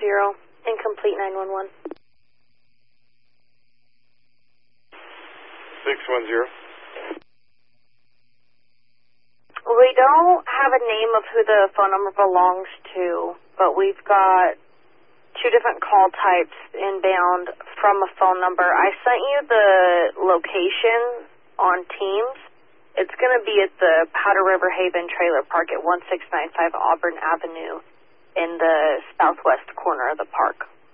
incomplete 911. 610. We don't have a name of who the phone number belongs to, but we've got 2 different call types inbound from a phone number. I sent you the location on Teams. It's going to be at the Powder River Haven Trailer Park at 1695 Auburn Avenue in the southwest corner of the park.